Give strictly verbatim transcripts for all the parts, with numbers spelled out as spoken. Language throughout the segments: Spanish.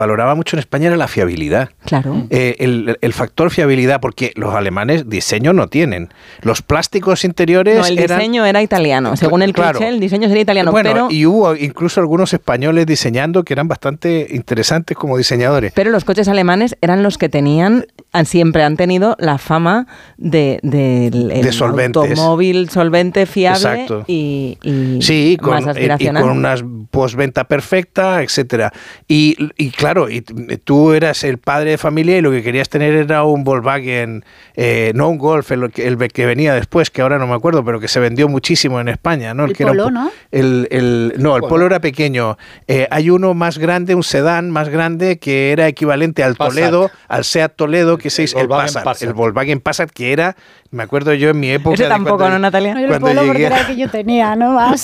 valoraba mucho en España era la fiabilidad. Claro. Eh, el, el factor fiabilidad, porque los alemanes diseño no tienen. Los plásticos interiores No, el eran, diseño era italiano. Según el claro, cliché, el diseño sería italiano. Bueno, pero, y hubo incluso algunos españoles diseñando que eran bastante interesantes como diseñadores. pero los coches alemanes eran los que tenían, han- siempre han tenido la fama de, de, de De solventes. automóvil solvente, fiable Exacto. y, y Sí, con, más y, y aspiracional. con una postventa perfecta, etcétera. Y, y claro, y tú eras el padre de familia y lo que querías tener era un Volkswagen, eh, no un Golf, el, el que venía después, que ahora no me acuerdo, pero que se vendió muchísimo en España, ¿no? El que era un Polo, po- ¿no? El, el, no, el Bueno. Polo era pequeño. Eh, hay uno más grande, un sedán más grande, que era equivalente al Passat. Toledo, al Seat Toledo, que El es el Volkswagen Passat, Passat. el Volkswagen Passat, que era, me acuerdo yo en mi época... Ese de tampoco, cuando- ¿no, Natalia? No, yo el Cuando Polo porque llegué- era el que yo tenía, no más.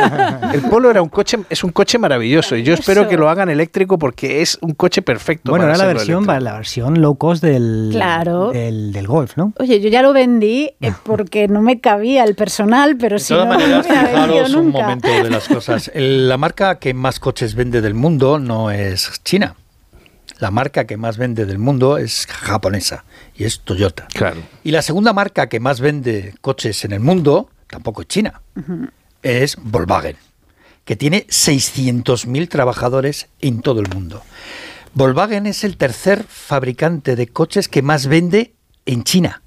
El Polo era un coche, es un coche maravilloso y yo espero Eso. que lo hagan eléctrico porque es un coche perfecto. Bueno, para era la hacerlo versión, eléctrico. la versión low cost del, Claro. del, del Golf, ¿no? Oye, yo ya lo vendí eh, porque no me cabía el personal, pero De si todas no, no me maneras, hubiera vendido fijaros un nunca. momento de las cosas. El- la marca que más coches vende del mundo no es China. La marca que más vende del mundo es japonesa y es Toyota. Claro. Y la segunda marca que más vende coches en el mundo tampoco es China. Es Volkswagen, que tiene seiscientos mil trabajadores en todo el mundo. Volkswagen es el tercer fabricante de coches que más vende en China.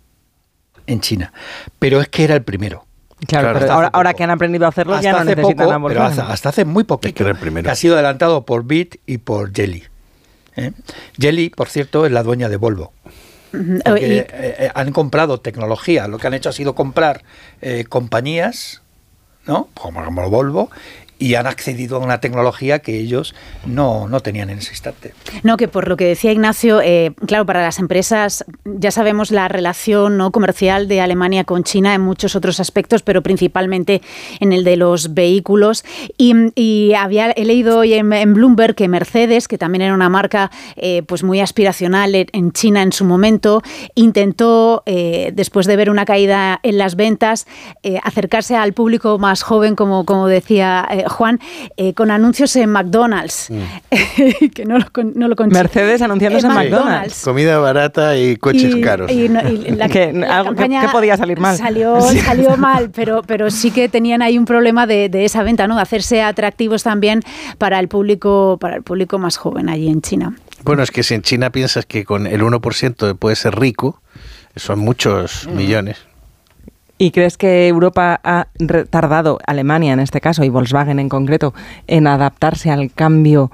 En China. Pero es que era el primero. Claro, Claro, pero hasta ahora, hace ahora poco. que han aprendido a hacerlo Hasta ya no hace necesitan poco, a pero Volkswagen. hasta, hasta hace muy poquito. Es que era el primero. Que ha sido adelantado por Bit y por Geely. ¿eh? Geely, por cierto, es la dueña de Volvo. Ujú. Porque, Y- eh, eh, han comprado tecnología. Lo que han hecho ha sido comprar eh, compañías, ¿no? Como, como Volvo, y han accedido a una tecnología que ellos no, no tenían en ese instante. No, que por lo que decía Ignacio, eh, claro, para las empresas ya sabemos la relación no comercial de Alemania con China en muchos otros aspectos, pero principalmente en el de los vehículos. Y, y había he leído hoy en, en Bloomberg que Mercedes, que también era una marca eh, pues muy aspiracional en, en China en su momento, intentó, eh, después de ver una caída en las ventas, eh, acercarse al público más joven, como, como decía eh, Juan, eh, con anuncios en McDonald's. que no lo, con- no lo consigo. Mercedes anunciándose en McDonald's. Comida barata y coches Y- caros. y no- y la- Que la algo que- campaña que podía salir mal. Salió, salió mal, pero, pero sí que tenían ahí un problema de, de esa venta, ¿no? De hacerse atractivos también para el público, para el público más joven allí en China. Bueno, es que si en China piensas que con el uno por ciento puedes ser rico, son muchos millones. ¿Y crees que Europa ha retardado, Alemania en este caso, y Volkswagen en concreto, en adaptarse al cambio,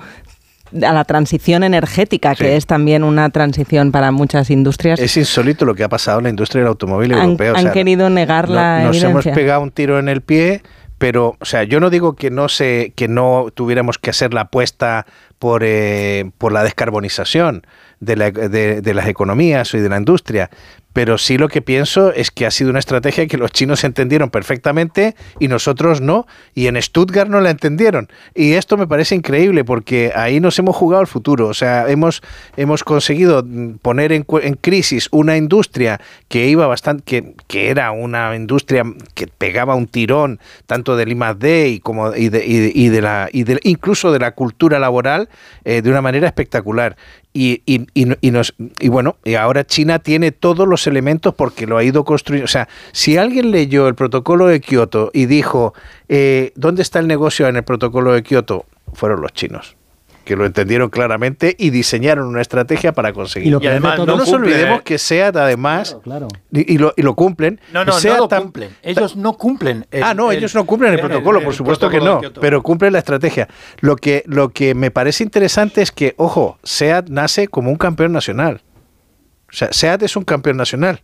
a la transición energética, Sí. que es también una transición para muchas industrias? Es insólito lo que ha pasado en la industria del automóvil Han- europeo. o han sea, querido negar no- la Nos hemos evidencia. pegado un tiro en el pie, pero, o sea, yo no digo que no se, que no tuviéramos que hacer la apuesta por, eh, por la descarbonización de, la- de- de las economías y de la industria, pero sí lo que pienso es que ha sido una estrategia que los chinos entendieron perfectamente y nosotros no, y en Stuttgart no la entendieron. Y esto me parece increíble porque ahí nos hemos jugado el futuro, o sea, hemos, hemos conseguido poner en, cu- en crisis una industria que iba bastante, que, que era una industria que pegaba un tirón tanto del I más D y como y de, y de, y de la y de, incluso de la cultura laboral eh, de una manera espectacular. Y, y, y, y nos y bueno, y ahora China tiene todos los elementos porque lo ha ido construyendo. O sea, si alguien leyó el protocolo de Kioto y dijo eh, ¿dónde está el negocio en el protocolo de Kioto? Fueron los chinos, que lo entendieron claramente y diseñaron una estrategia para conseguir. Y lo Y que además vende No todo- nos cumple, olvidemos ¿eh? que SEAT además Claro, claro. y, y lo, y lo cumplen. No, no, SEAT no lo tam- cumplen. Ellos no cumplen. el- ah, no, el- ellos no cumplen el, el- protocolo, el por supuesto protocolo que de no, Kioto. pero cumplen la estrategia. Lo que, lo que me parece interesante es que, ojo, SEAT nace como un campeón nacional. O sea, SEAT es un campeón nacional.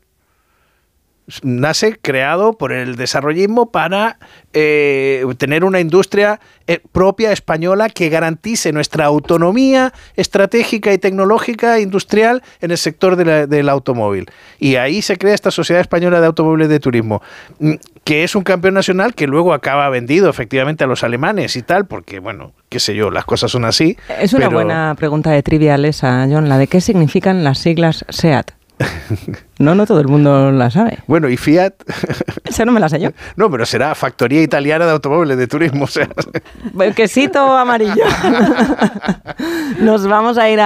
Nace creado por el desarrollismo para eh, tener una industria eh, propia española que garantice nuestra autonomía estratégica y tecnológica industrial en el sector de la- del automóvil. Y ahí se crea esta Sociedad Española de Automóviles de Turismo, mm, que es un campeón nacional que luego acaba vendido efectivamente a los alemanes y tal, porque, bueno, qué sé yo, las cosas son así. Es una pero- buena pregunta de trivial esa, John, la de qué significan las siglas SEAT. No, no todo el mundo la sabe. Bueno, ¿y Fiat? Esa no me la sé yo. No, pero será Factoría Italiana de Automóviles de Turismo. O sea. Quesito amarillo. Nos vamos a ir a